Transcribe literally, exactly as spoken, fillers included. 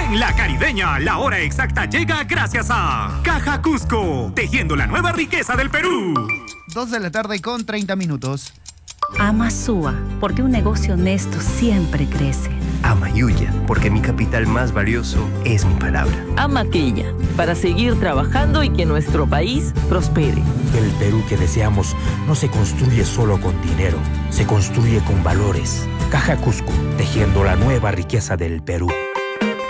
En La Caribeña, la hora exacta llega gracias a Caja Cusco, tejiendo la nueva riqueza del Perú. Dos de la tarde con treinta minutos. Ama Sua, porque un negocio honesto siempre crece. Ama Yuya, porque mi capital más valioso es mi palabra. Ama Quilla, para seguir trabajando y que nuestro país prospere. El Perú que deseamos no se construye solo con dinero, se construye con valores. Caja Cusco, tejiendo la nueva riqueza del Perú.